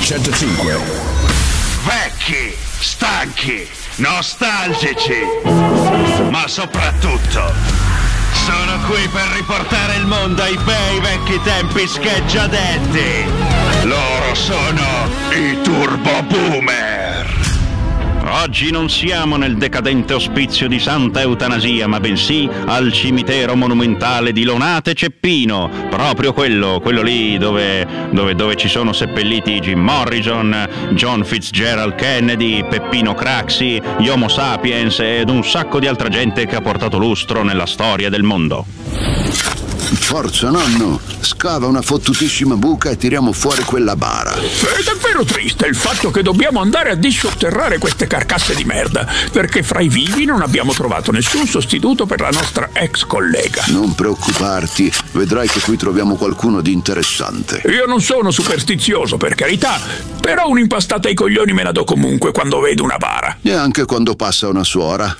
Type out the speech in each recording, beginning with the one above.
105. Vecchi, stanchi, nostalgici, ma soprattutto sono qui per riportare il mondo ai bei vecchi tempi scheggiadetti. Loro sono i Turbo Boomer. Oggi non siamo nel decadente ospizio di Santa Eutanasia, ma bensì al cimitero monumentale di Lonate Ceppino, proprio quello lì dove ci sono seppelliti Jim Morrison, John Fitzgerald Kennedy, Peppino Craxi, gli Homo sapiens ed un sacco di altra gente che ha portato lustro nella storia del mondo. Forza, nonno, scava una fottutissima buca e tiriamo fuori quella bara. È davvero triste il fatto che dobbiamo andare a dissotterrare queste carcasse di merda, perché fra i vivi non abbiamo trovato nessun sostituto per la nostra ex collega. Non preoccuparti, vedrai che qui troviamo qualcuno di interessante. Io non sono superstizioso, per carità, però un'impastata ai coglioni me la do comunque quando vedo una bara. E anche quando passa una suora.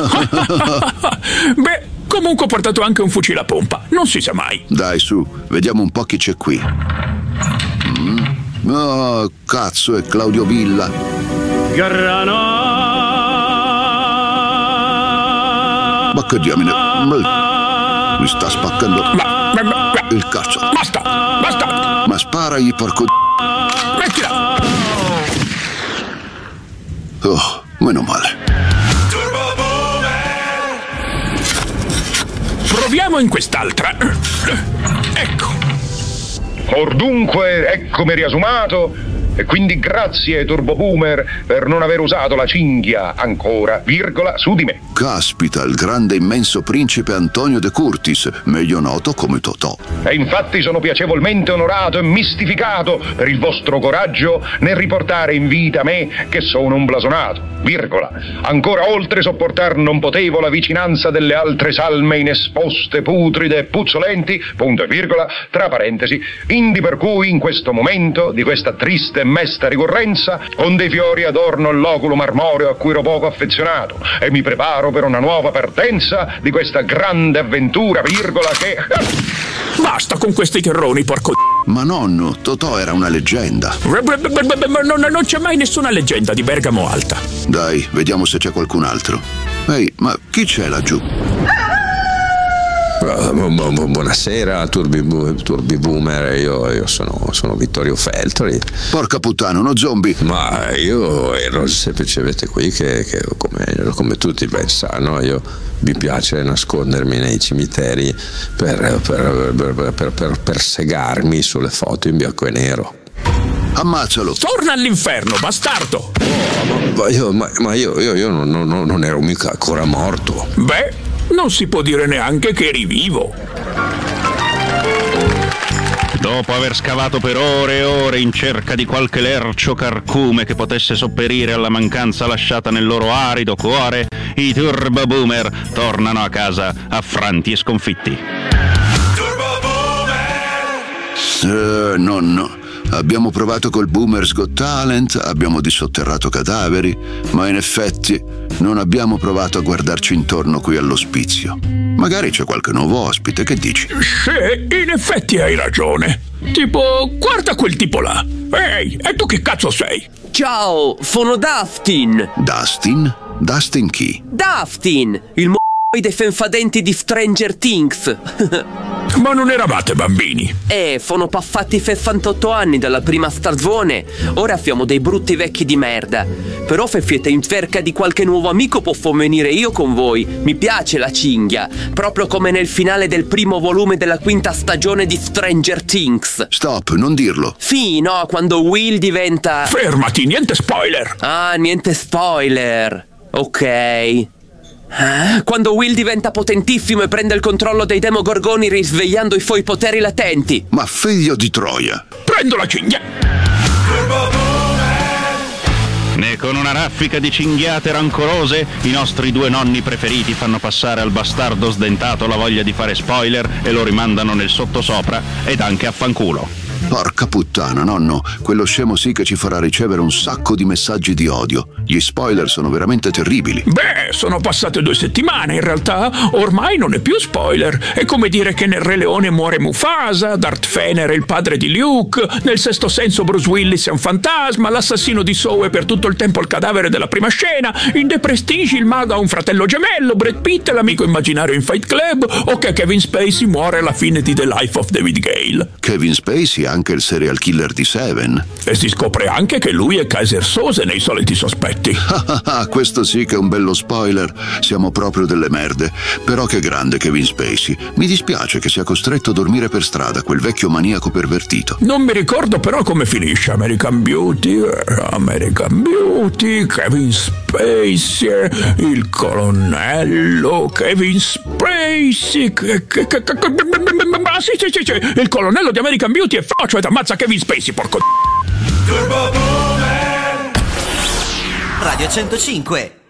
Beh, comunque ho portato anche un fucile a pompa, non si sa mai. Dai, su, vediamo un po' chi c'è qui. Oh, cazzo, è Claudio Villa. Ma che diamine, mi sta spaccando il cazzo. Basta. Ma sparagli, porco. Mettila. Oh, meno male. Proviamo in quest'altra. Ecco. Ordunque, eccomi riasumato. E quindi grazie ai Turbo Boomer per non aver usato la cinghia ancora, virgola, su di me. Caspita, il grande immenso principe Antonio De Curtis, meglio noto come Totò. E infatti sono piacevolmente onorato e mistificato per il vostro coraggio nel riportare in vita me che sono un blasonato, virgola. Ancora oltre sopportar non potevo la vicinanza delle altre salme inesposte, putride e puzzolenti, punto e virgola, tra parentesi, indi per cui in questo momento di questa triste e mesta ricorrenza, con dei fiori adorno il loculo marmoreo a cui ero poco affezionato e mi preparo per una nuova partenza di questa grande avventura, virgola, che... Basta con questi terroni, porco. Ma nonno, Totò era una leggenda. Non c'è mai nessuna leggenda di Bergamo Alta. Dai, vediamo se c'è qualcun altro. Ehi, ma chi c'è laggiù? Buonasera, Turbi Boomer, io sono Vittorio Feltri. Porca puttana, uno zombie. Ma io ero semplicemente qui che come tutti ben sanno, io mi piace nascondermi nei cimiteri per segarmi sulle foto in bianco e nero. Ammazzalo. Torna all'inferno, bastardo. Ma io non ero mica ancora morto. Beh, non si può dire neanche che eri vivo. Dopo aver scavato per ore e ore in cerca di qualche lercio carcume che potesse sopperire alla mancanza lasciata nel loro arido cuore, i Turbo Boomer tornano a casa affranti e sconfitti. Turbo Boomer! Nonno, abbiamo provato col Boomer's Got Talent, abbiamo dissotterrato cadaveri, ma in effetti non abbiamo provato a guardarci intorno qui all'ospizio. Magari c'è qualche nuovo ospite, che dici? Sì, in effetti hai ragione. Tipo, guarda quel tipo là. Ehi, e tu che cazzo sei? Ciao, sono Dustin. Dustin? Dustin chi? Dustin, il dei fenfadenti di Stranger Things. Ma non eravate bambini? Sono passati 68 anni dalla prima stagione. Ora siamo dei brutti vecchi di merda. Però se siete in cerca di qualche nuovo amico posso venire io con voi. Mi piace la cinghia, proprio come nel finale del primo volume della quinta stagione di Stranger Things. Stop, non dirlo. Sì, no, quando Will diventa... Fermati, niente spoiler. Ah, niente spoiler. Ok. Quando Will diventa potentissimo e prende il controllo dei Demogorgoni risvegliando i suoi poteri latenti. Ma figlio di Troia. Prendo la cinghia. Né con una raffica di cinghiate rancorose, i nostri due nonni preferiti fanno passare al bastardo sdentato la voglia di fare spoiler e lo rimandano nel sottosopra ed anche a fanculo. Porca puttana, nonno, quello scemo sì che ci farà ricevere un sacco di messaggi di odio. Gli spoiler sono veramente terribili. Beh, sono passate 2 settimane, in realtà ormai non è più spoiler. È come dire che nel Re Leone muore Mufasa, Darth Vader è il padre di Luke, nel Sesto Senso Bruce Willis è un fantasma, l'assassino di Saw è per tutto il tempo il cadavere della prima scena, in The Prestige il mago ha un fratello gemello, Brad Pitt è l'amico immaginario in Fight Club, o che Kevin Spacey muore alla fine di The Life of David Gale. Kevin Spacey è anche il serial killer di Seven. E si scopre anche che lui è Kaiser Sose nei Soliti Sospetti. Questo sì che è un bello spoiler. Siamo proprio delle merde. Però che grande Kevin Spacey. Mi dispiace che sia costretto a dormire per strada, quel vecchio maniaco pervertito. Non mi ricordo però come finisce American Beauty, Kevin Spacey, il colonnello Kevin Spacey, sì, il colonnello di American Beauty è frocio ed ammazza Kevin Spacey, porco. Radio 105